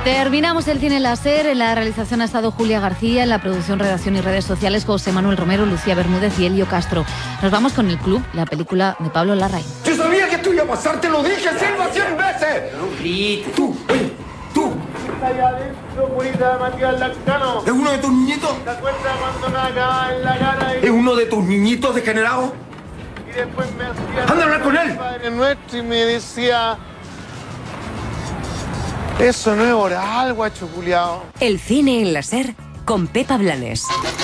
Terminamos el cine láser. En la realización ha estado Julia García, en la producción, redacción y redes sociales José Manuel Romero, Lucía Bermúdez y Elio Castro. Nos vamos con El Club, la película de Pablo Larraín. Yo sabía que tú ibas a pasar, te lo dije, Selva, 100 veces. Tú. Está allá adentro, purita Matías Lacano. ¿Es uno de tus niñitos? ¿Te acuerdas cuando me acababa en la cara ¿Es uno de tus niñitos degenerados? y después me hacía... ¡Anda a hablar con él! Padre Nuestro, y me decía... Eso no es oral, guacho culiao. El cine en la SER con Pepa Blanes.